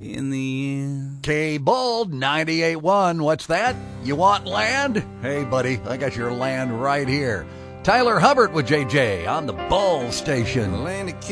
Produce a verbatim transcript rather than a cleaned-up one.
in the end. K-Bull ninety-eight point one. What's that? You want land? Hey, buddy, I got your land right here. Tyler Hubbard with J J on the Bull Station. Land